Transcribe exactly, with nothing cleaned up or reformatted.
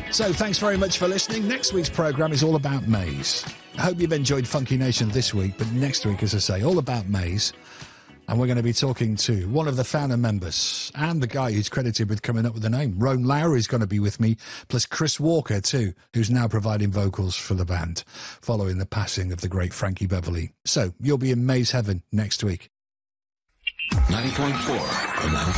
So thanks very much for listening. Next week's programme is all about Maze. I hope you've enjoyed Funky Nation this week, but next week, as I say, all about Maze. And we're going to be talking to one of the founder members and the guy who's credited with coming up with the name. Roan Lowry is going to be with me, plus Chris Walker too, who's now providing vocals for the band, following the passing of the great Frankie Beverly. So you'll be in Maze Heaven next week. ninety point four and ninety-five